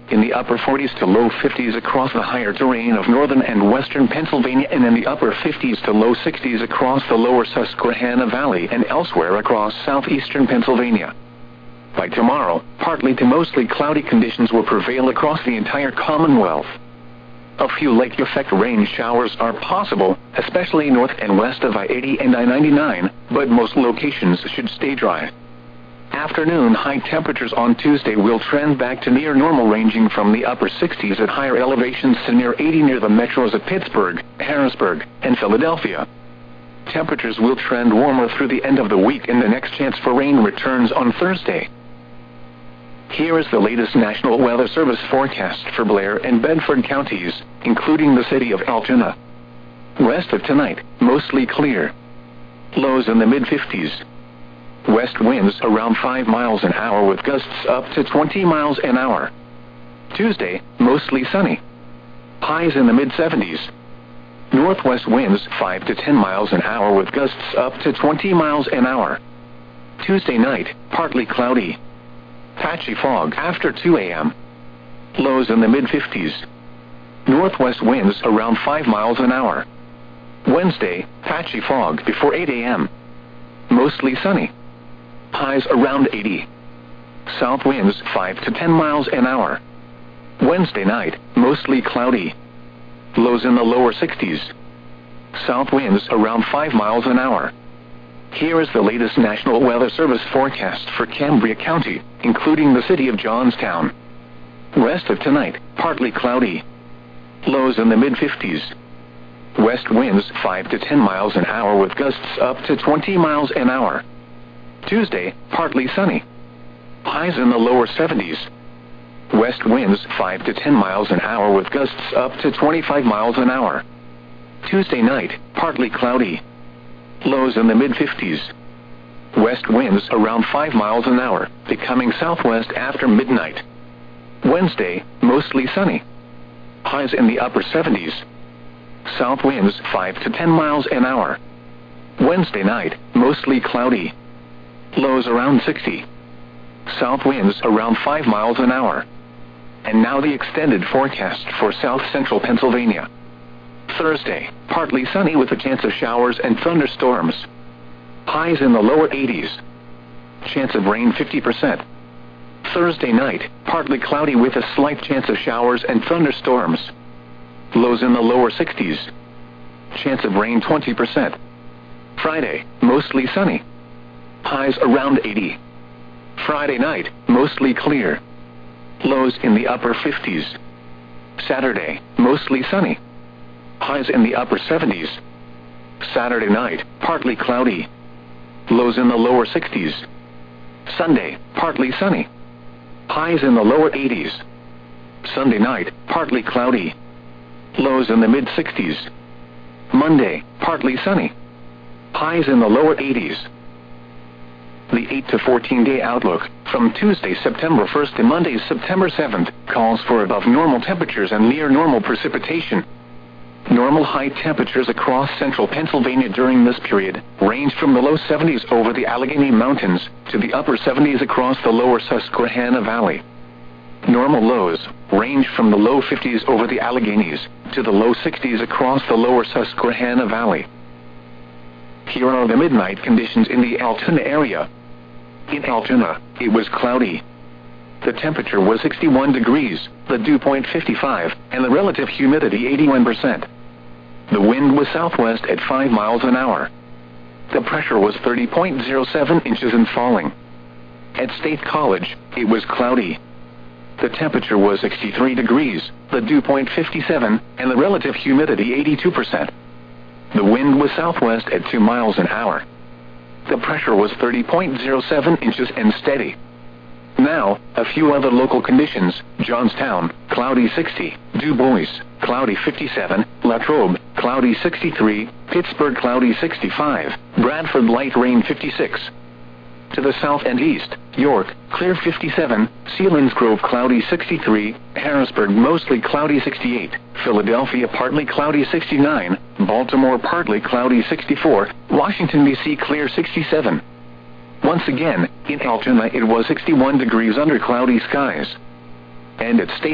in the upper 40s to low 50s across the higher terrain of northern and western Pennsylvania, and in the upper 50s to low 60s across the lower Susquehanna Valley and elsewhere across southeastern Pennsylvania. By tomorrow, partly to mostly cloudy conditions will prevail across the entire Commonwealth. A few lake effect rain showers are possible, especially north and west of I-80 and I-99, but most locations should stay dry. Afternoon high temperatures on Tuesday will trend back to near normal, ranging from the upper 60s at higher elevations to near 80 near the metros of Pittsburgh, Harrisburg, and Philadelphia. Temperatures will trend warmer through the end of the week, and the next chance for rain returns on Thursday. Here is the latest National Weather Service forecast for Blair and Bedford counties, including the city of Altoona. Rest of tonight, mostly clear. Lows in the mid-50s. West winds around 5 miles an hour with gusts up to 20 miles an hour. Tuesday, mostly sunny. Highs in the mid-70s. Northwest winds 5 to 10 miles an hour with gusts up to 20 miles an hour. Tuesday night, partly cloudy. Patchy fog after 2 a.m. Lows in the mid-50s. Northwest winds around 5 miles an hour. Wednesday, patchy fog before 8 a.m. Mostly sunny. Highs around 80. South winds 5 to 10 miles an hour. Wednesday night, mostly cloudy. Lows in the lower 60s. South winds around 5 miles an hour. Here is the latest National Weather Service forecast for Cambria County, including the city of Johnstown. Rest of tonight, partly cloudy. Lows in the mid-50s. West winds 5 to 10 miles an hour with gusts up to 20 miles an hour. Tuesday, partly sunny. Highs in the lower 70s. West winds 5 to 10 miles an hour with gusts up to 25 miles an hour. Tuesday night, partly cloudy. Lows in the mid-50s. West winds around 5 miles an hour, becoming southwest after midnight. Wednesday, mostly sunny. Highs in the upper 70s. South winds 5 to 10 miles an hour. Wednesday night, mostly cloudy. Lows around 60. South winds around 5 miles an hour. And now the extended forecast for south central Pennsylvania. Thursday, partly sunny with a chance of showers and thunderstorms. Highs in the lower 80s. Chance of rain 50%. Thursday night, partly cloudy with a slight chance of showers and thunderstorms. Lows in the lower 60s. Chance of rain 20%. Friday, mostly sunny. Highs around 80. Friday night, mostly clear. Lows in the upper 50s. Saturday, mostly sunny. Highs in the upper 70s. Saturday night, partly cloudy. Lows in the lower 60s. Sunday, partly sunny. Highs in the lower 80s. Sunday night, partly cloudy. Lows in the mid-60s. Monday, partly sunny. Highs in the lower 80s. The 8 to 14-day outlook, from Tuesday, September 1st to Monday, September 7th, calls for above normal temperatures and near normal precipitation. Normal high temperatures across central Pennsylvania during this period range from the low 70s over the Allegheny Mountains to the upper 70s across the lower Susquehanna Valley. Normal lows range from the low 50s over the Alleghenies to the low 60s across the lower Susquehanna Valley. Here are the midnight conditions in the Altoona area. In Altoona, it was cloudy. The temperature was 61 degrees, the dew point 55, and the relative humidity 81%. The wind was southwest at 5 miles an hour. The pressure was 30.07 inches and falling. At State College, it was cloudy. The temperature was 63 degrees, the dew point 57, and the relative humidity 82%. The wind was southwest at 2 miles an hour. The pressure was 30.07 inches and steady. Now, a few other local conditions: Johnstown, cloudy 60, Du Bois, cloudy 57, Latrobe, cloudy 63, Pittsburgh, cloudy 65, Bradford, light rain 56. To the south and east, York, clear 57, Selinsgrove, cloudy 63, Harrisburg, mostly cloudy 68, Philadelphia, partly cloudy 69, Baltimore, partly cloudy 64, Washington, D.C., clear 67. Once again, in Altoona it was 61 degrees under cloudy skies. And at State